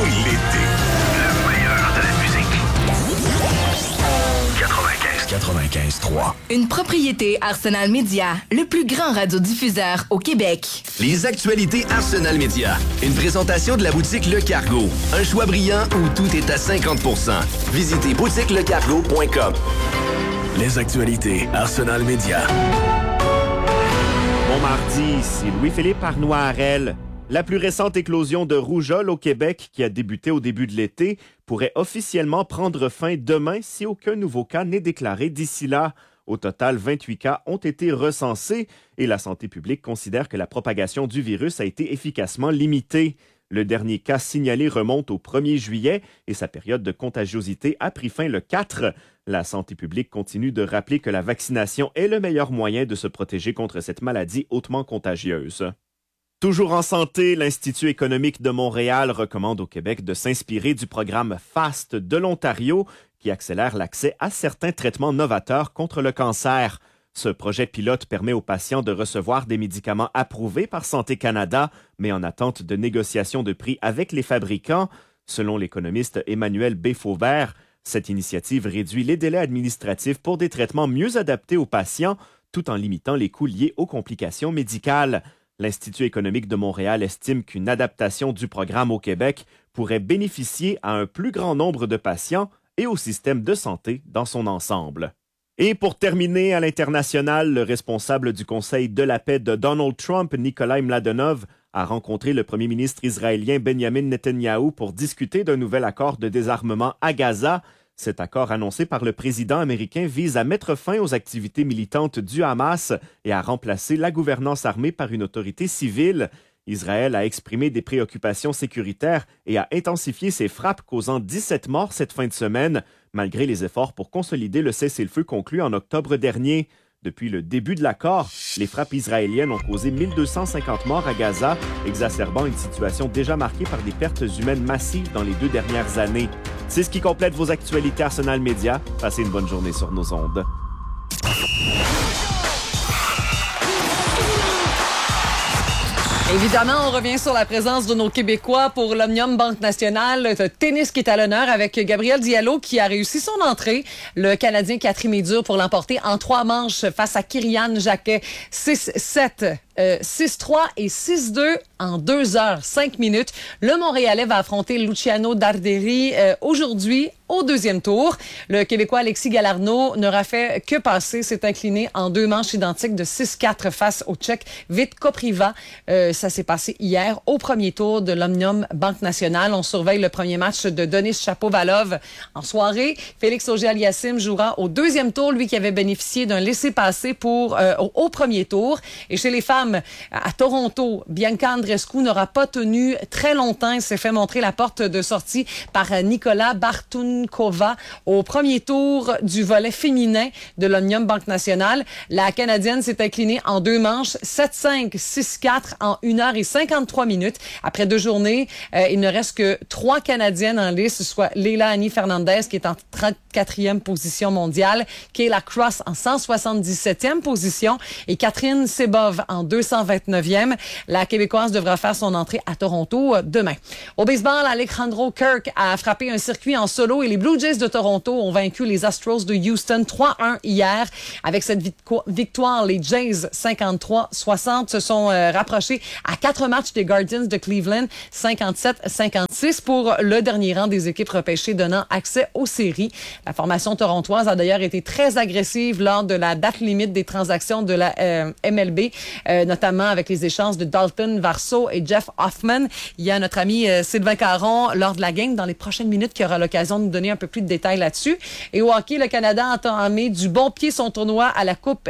pour l'été. Le meilleur de la musique. 95.3. Une propriété Arsenal Media, le plus grand radiodiffuseur au Québec. Les actualités Arsenal Media. Une présentation de la boutique Le Cargo. Un choix brillant où tout est à 50%. Visitez boutiquelecargo.com. Les actualités Arsenal Media. Bon mardi, ici Louis-Philippe Arnois-Harel. La plus récente éclosion de rougeole au Québec, qui a débuté au début de l'été, pourrait officiellement prendre fin demain si aucun nouveau cas n'est déclaré d'ici là. Au total, 28 cas ont été recensés et la santé publique considère que la propagation du virus a été efficacement limitée. Le dernier cas signalé remonte au 1er juillet et sa période de contagiosité a pris fin le 4. La santé publique continue de rappeler que la vaccination est le meilleur moyen de se protéger contre cette maladie hautement contagieuse. Toujours en santé, l'Institut économique de Montréal recommande au Québec de s'inspirer du programme FAST de l'Ontario qui accélère l'accès à certains traitements novateurs contre le cancer. Ce projet pilote permet aux patients de recevoir des médicaments approuvés par Santé Canada, mais en attente de négociations de prix avec les fabricants. Selon l'économiste Emmanuel B. Fauvert, cette initiative réduit les délais administratifs pour des traitements mieux adaptés aux patients, tout en limitant les coûts liés aux complications médicales. L'Institut économique de Montréal estime qu'une adaptation du programme au Québec pourrait bénéficier à un plus grand nombre de patients et au système de santé dans son ensemble. Et pour terminer, à l'international, le responsable du Conseil de la paix de Donald Trump, Nikolai Mladenov, a rencontré le premier ministre israélien Benjamin Netanyahou pour discuter d'un nouvel accord de désarmement à Gaza. Cet accord annoncé par le président américain vise à mettre fin aux activités militantes du Hamas et à remplacer la gouvernance armée par une autorité civile. Israël a exprimé des préoccupations sécuritaires et a intensifié ses frappes causant 17 morts cette fin de semaine, malgré les efforts pour consolider le cessez-le-feu conclu en octobre dernier. Depuis le début de l'accord, les frappes israéliennes ont causé 1250 morts à Gaza, exacerbant une situation déjà marquée par des pertes humaines massives dans les 2 dernières années. C'est ce qui complète vos actualités Arsenal Media. Passez une bonne journée sur nos ondes. Évidemment, on revient sur la présence de nos Québécois pour l'Omnium Banque Nationale. Le tennis qui est à l'honneur avec Gabriel Diallo qui a réussi son entrée. Le Canadien Catherine Médur pour l'emporter en 3 manches face à Kyrian Jacquet. 6-7. 6-3 et 6-2 en 2 heures 5 minutes. Le Montréalais va affronter Luciano Darderi aujourd'hui au 2e tour. Le Québécois Alexis Galarneau n'aura fait que passer, s'est incliné en 2 manches identiques de 6-4 face au Tchèque Vít Kopriva. Ça s'est passé hier au premier tour de l'Omnium Banque Nationale. On surveille le premier match de Denis Shapovalov en soirée. Félix Auger-Aliassime jouera au 2e tour, lui qui avait bénéficié d'un laissez-passer pour au premier tour. Et chez les femmes, à Toronto, Bianca Andreescu n'aura pas tenu très longtemps. Elle s'est fait montrer la porte de sortie par Nicola Bartunkova au premier tour du volet féminin de l'Omnium Banque Nationale. La Canadienne s'est inclinée en 2 manches, 7-5, 6-4 en 1 heure et 53 minutes. Après 2 journées, il ne reste que 3 Canadiennes en lice, soit Leila Annie Fernandez qui est en 34e position mondiale, Kayla Cross en 177e position et Catherine Sebov en 229e. La Québécoise devra faire son entrée à Toronto demain. Au baseball, Alejandro Kirk a frappé un circuit en solo et les Blue Jays de Toronto ont vaincu les Astros de Houston 3-1 hier. Avec cette victoire, les Jays 53-60 se sont rapprochés à 4 matchs des Guardians de Cleveland 57-56 pour le dernier rang des équipes repêchées donnant accès aux séries. La formation torontoise a d'ailleurs été très agressive lors de la date limite des transactions de la MLB. Notamment avec les échanges de Dalton Varsho et Jeff Hoffman. Il y a notre ami Sylvain Caron lors de la game dans les prochaines minutes qui aura l'occasion de nous donner un peu plus de détails là-dessus. Et au hockey, le Canada a entamé du bon pied son tournoi à la Coupe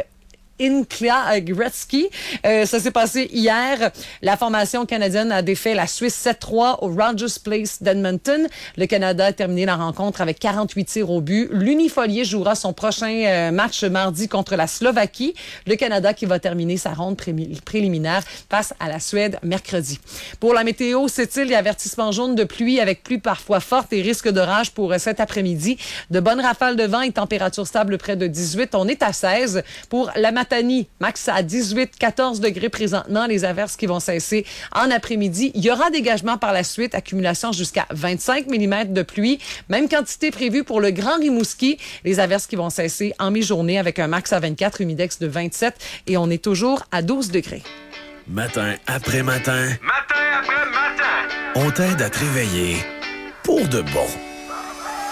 Inkla Gretzky. Ça s'est passé hier. La formation canadienne a défait la Suisse 7-3 au Rogers Place d'Edmonton. Le Canada a terminé la rencontre avec 48 tirs au but. L'Unifolié jouera son prochain match mardi contre la Slovaquie. Le Canada qui va terminer sa ronde préliminaire face à la Suède mercredi. Pour la météo, c'est-il avertissement jaune de pluie avec pluie parfois forte et risque d'orage pour cet après-midi. De bonnes rafales de vent et température stable près de 18. On est à 16 pour la Matani, max à 18-14 degrés présentement. Les averses qui vont cesser en après-midi. Il y aura dégagement par la suite, accumulation jusqu'à 25 mm de pluie. Même quantité prévue pour le Grand Rimouski. Les averses qui vont cesser en mi-journée avec un max à 24, humidex de 27 et on est toujours à 12 degrés. Matin après matin, Matin après matin. on t'aide à te réveiller pour de bon.